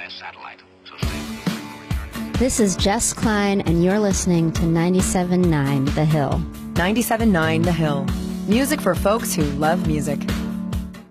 via satellite. So stay with us. We'll return. This is Jess Klein, and you're listening to 97.9 The Hill. 97.9 The Hill. Music for folks who love music.